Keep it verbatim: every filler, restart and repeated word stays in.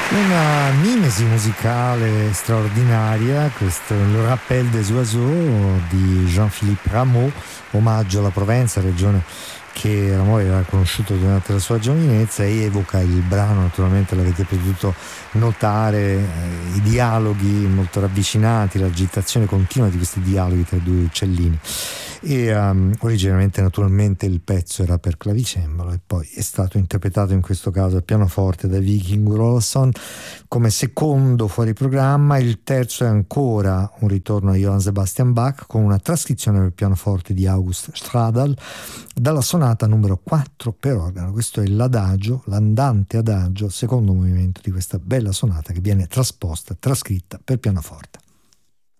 Una mimesi musicale straordinaria, questo è Le Rappel des Oiseaux di Jean-Philippe Rameau, omaggio alla Provenza, regione che Rameau aveva conosciuto durante la sua giovinezza, e evoca il brano, naturalmente l'avete potuto notare, eh, i dialoghi molto ravvicinati, l'agitazione continua di questi dialoghi tra i due uccellini. E um, originariamente naturalmente il pezzo era per clavicembalo e poi è stato interpretato in questo caso al pianoforte da Viking Rolson come secondo fuori programma. Il terzo è ancora un ritorno a Johann Sebastian Bach con una trascrizione per pianoforte di August Stradal dalla sonata numero quattro per organo. Questo è l'adagio, l'andante adagio, secondo movimento di questa bella sonata che viene trasposta, trascritta per pianoforte.